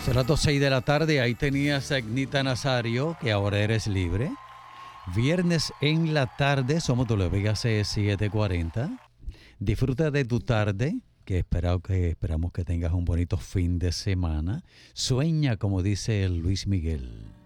Son las 2:06 de la tarde, ahí tenías a Agnita Nazario, que ahora eres libre. Viernes en la tarde, somos WBC 740. Disfruta de tu tarde, esperamos que tengas un bonito fin de semana. Sueña, como dice Luis Miguel.